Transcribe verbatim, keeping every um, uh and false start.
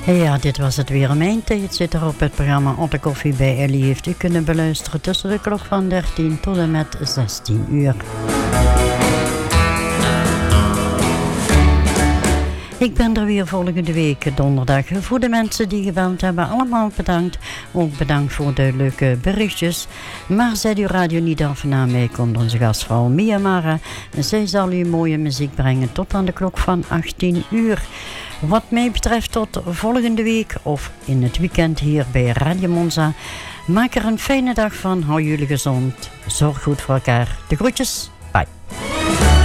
Ja, dit was het weer. Mijn tijd zit er op het programma Otte Koffie bij Ellie. Heeft u kunnen beluisteren tussen de klok van dertien tot en met zestien uur. Ik ben er weer volgende week donderdag. Voor de mensen die gebeld hebben, allemaal bedankt. Ook bedankt voor de leuke berichtjes. Maar zet uw radio niet af. Na mij komt onze gastvrouw Mia Mara. Zij zal u mooie muziek brengen tot aan de klok van achttien uur. Wat mij betreft tot volgende week of in het weekend hier bij Radio Monza. Maak er een fijne dag van. Hou jullie gezond. Zorg goed voor elkaar. De groetjes. Bye.